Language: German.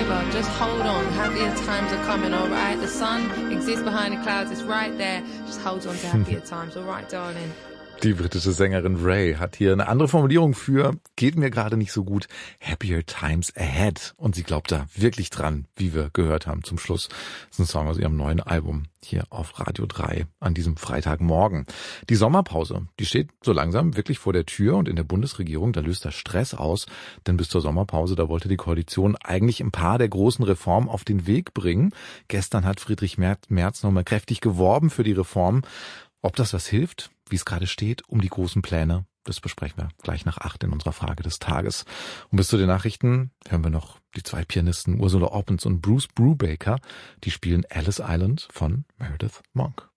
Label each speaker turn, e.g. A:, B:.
A: favor, just hold on. Happier times are coming, alright? The sun exists behind the clouds, it's right there. Just hold on to happier times, alright, darling?
B: Die britische Sängerin Ray hat hier eine andere Formulierung für geht mir gerade nicht so gut. Happier times ahead. Und sie glaubt da wirklich dran, wie wir gehört haben zum Schluss. Das ist ein Song aus ihrem neuen Album hier auf Radio 3 an diesem Freitagmorgen. Die Sommerpause, die steht so langsam wirklich vor der Tür und in der Bundesregierung, da löst das Stress aus. Denn bis zur Sommerpause, da wollte die Koalition eigentlich ein paar der großen Reformen auf den Weg bringen. Gestern hat Friedrich Merz nochmal kräftig geworben für die Reform. Ob das was hilft, wie es gerade steht, um die großen Pläne, das besprechen wir gleich nach 8 in unserer Frage des Tages. Und bis zu den Nachrichten hören wir noch die 2 Pianisten Ursula Oppens und Bruce Brubaker. Die spielen Alice Island von Meredith Monk.